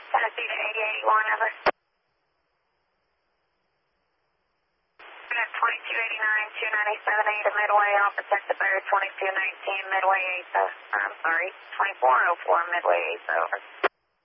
Tennessee to 8081, over. 2289, 297 to Midway, I'll protect the bear, 2219, Midway 8, I'm sorry, 2404, Midway 8, over.